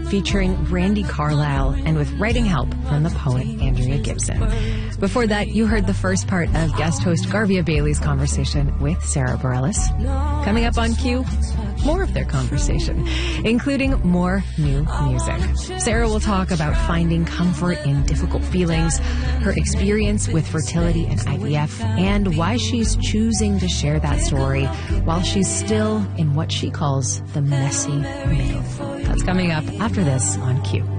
featuring Randy Carlisle and with writing help from the poet Andrea Gibson. Before that, you heard the first part of guest host Garvia Bailey's conversation with Sarah Bareilles. Coming up on Q, more of their conversation, including more new music. Sarah will talk about finding comfort in difficult feelings, her experience with fertility and IVF, and why she's choosing to share that story while she's still in what she calls the messy middle. That's coming up after this on Q.